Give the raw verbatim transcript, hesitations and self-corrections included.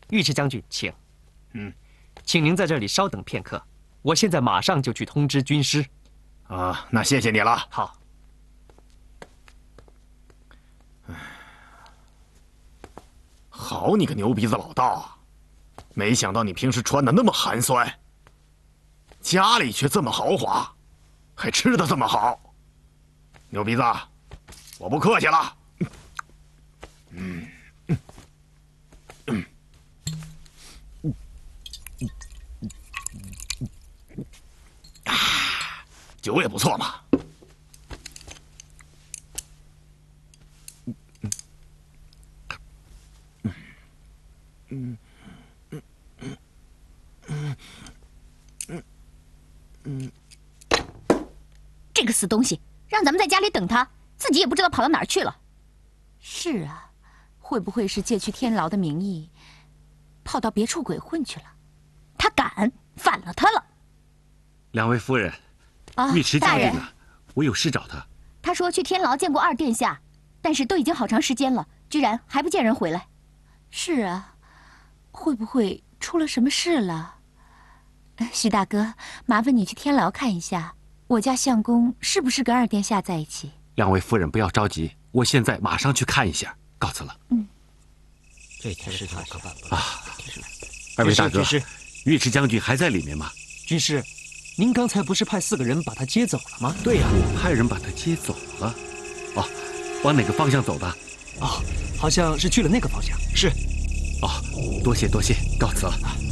尉迟将军，请。 嗯， 请您在这里稍等片刻，我现在马上就去通知军师。 啊，那谢谢你了。 好。 好你个牛鼻子老道啊！没想到你平时穿的那么寒酸，家里却这么豪华，还吃的这么好。牛鼻子，我不客气了。嗯嗯嗯嗯啊，酒也不错嘛。嗯嗯嗯嗯嗯嗯， 这个死东西，让咱们在家里等他，自己也不知道跑到哪儿去了。 是啊，会不会是借去天牢的名义，跑到别处鬼混去了？ 他敢，反了他了。 两位夫人， 啊， 尉迟将军大人呢？我有事找他。 他说去天牢见过二殿下，但是都已经好长时间了，居然还不见人回来。 是啊，会不会出了什么事了？徐大哥，麻烦你去天牢看一下，我家相公是不是跟二殿下在一起？ 两位夫人不要着急，我现在马上去看一下。告辞了。 嗯， 这天事他可办不啊！二位大哥， 军师， 尉迟将军还在里面吗？ 军师，您刚才不是派四个人把他接走了吗？ 对呀、啊，我派人把他接走了。哦，往哪个方向走的？ 哦，好像是去了那个方向。是。 哦，多谢多谢，告辞了。